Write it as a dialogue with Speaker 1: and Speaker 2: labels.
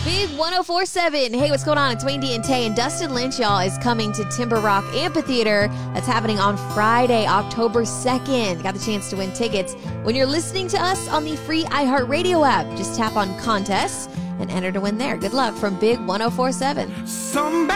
Speaker 1: Big 104.7. Hey, what's going on? It's Wayne D and Tay, and Dustin Lynch, y'all, is coming to Timber Rock Amphitheater. That's happening on Friday, October 2nd. Got the chance to win tickets when you're listening to us on the free iHeartRadio app. Just tap on contests and enter to win there. Good luck from Big 104.7.